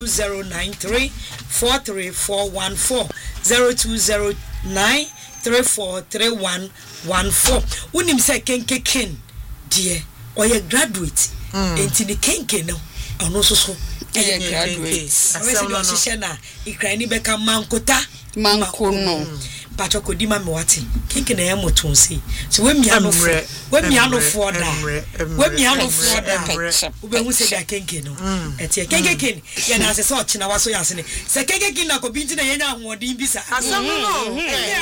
0209343414 0209343114 unim se kenken die oye graduate enti ni kenken no ono so graduate asem na ikrani beka manko no Pacho kodima me wati kinki na yamoto nsi so we miano fo da ube hu se da kinki no etie kinki ya na se so china waso ya se ne se kinki na ko binti na yenya ahoodin bisa asam no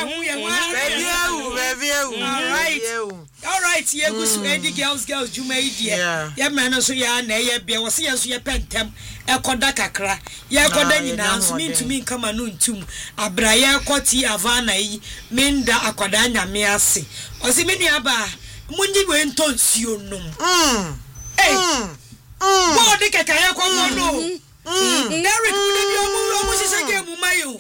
baby all right ye gusu edi girls juma idie ya me no so ya na ye bia wo se ye so ye pentem ekoda kakra ye ekoda nyina so mintumi nkama no ntum abraye ekoti avana yi minda akwada nyame ase osi meni aba munji we ntonsio nom bo de kekaya kwa no Neric mudi bi omu sise ke mu mayo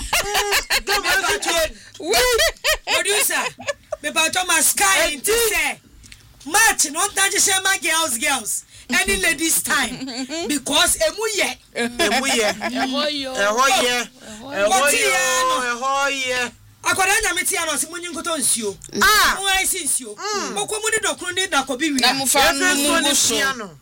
producer me ba Thomas Sky into say match no danger say my girls any ladies time because emuye akwada nyameti ya no si munyi nkoto nsuo mo ai si nsuo moko mu de dokru ni da ko bi wi na mufa mungu so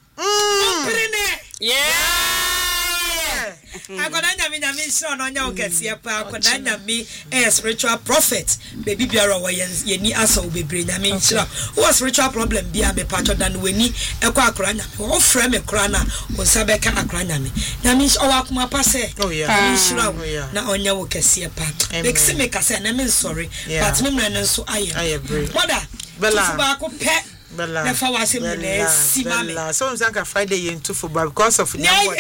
akwada nyame sho no nya okese pa akwada nyame spiritual prophet baby biara wo yeni aso bebre nyame nchira wo spiritual problem bia be patcho dan weni ekwa akora nyame wo frɛ me kora na wo sabeka akora nyame o wakuma pa se nchira na onya wo kese pa bekse me kase na me sorry but me mra nso aye boda bella ba ko pe Bella. So I'm saying Friday you into football because of number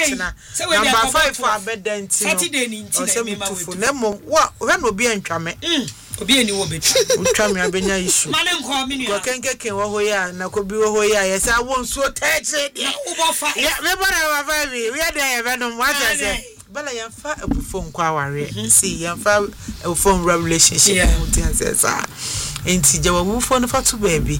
5 for bed then Saturday ni for nemo when will be entwame obi eni wo betwa utwame abenya issue mane nko me nua kenken wo hoya na ko bi wo hoya yes I won so teche dia ubofa ya me bara wa fa we dey e no what I say Bella yamfa ebufo nko aware see yamfa ebufo relationship with answer enti jawa bufo no fa to baby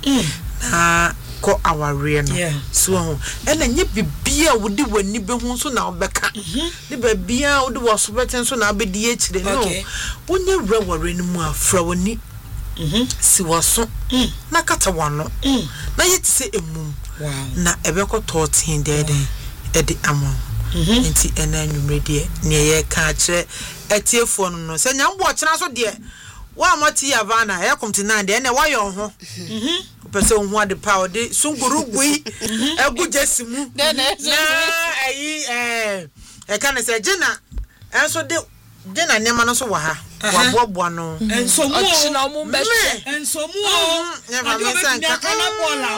ko aware no so ho ena nye bibia wodi wani be hu so na obeka ne babia wodi wo so beten so na abedi ekire no wonye wraware no mu afra wani si waso na kata wano na yeti se emum na ebeko 13 dede edi amon enti ena anwumre ne ye ka kire etiefo no se nyambo okena so de wa mati avana e kom ti na de na wa yo ho pese hu ade power de sungurugui egu jesimu na ayi e kan se gina enso de gina nema no so wa ha wa bobo no enso mu ochina mu mbehwe enso mu never me sanka kana bola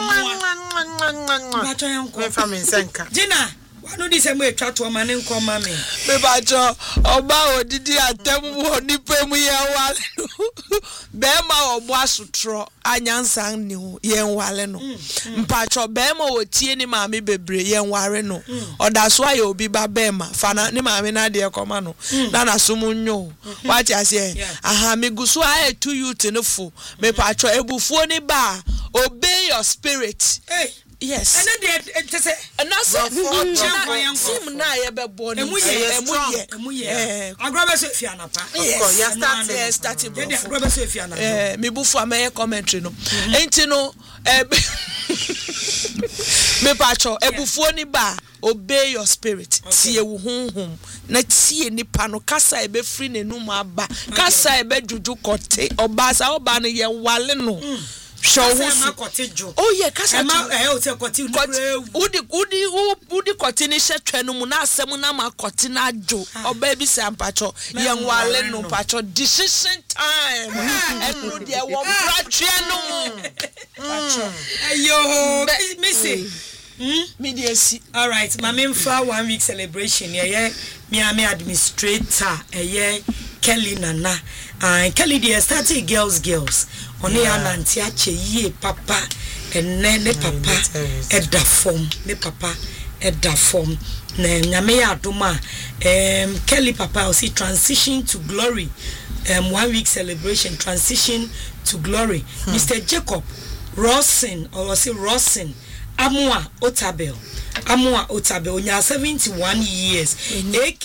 mu bato yanko me fa me sanka gina wanu di se mu etwa to ma ne nkoma me bato oba odidi atem wo nipa mu ye wale be ma obo asotro anyansan ni ho ye nwale no mpacho be ma wotie ni maame bebre ye nware no odaso aye obi ba be ma fana ni maame na de ekoma no na na so munyo wati ase aha meguso aye to youth no fo me pacho ebufuo ni ba obey your spirit yes and then they say and that's sim na ye be born emuye agrobe so fiana pa of course ya starting dey agrobe so fiana me bufu ameye commentary no enti no me pacho ebufuo ni ba obey your spirit tie wo honhom na tie nipa no kasa ebe free nenum aba kasa ebe juju kote oba sa oba no ye wale no oh yeah kasa udi koti ni shetwe no mu na asem na makoti na ajo oba bi se ampacho ye nwale no pacho decision time enu de wo bratwe no pacho ayo missy mediasi all right mama mfa 1 week celebration ye me administrator Kelly Nana Kelly dey started girls oni ananti ache ye papa ne papa eda form na nyame ya adoma Kelly papa also transition to glory 1 week celebration transition to glory Mr. Jacob Rosin or say Rosin Amoa Otabel nya 71 years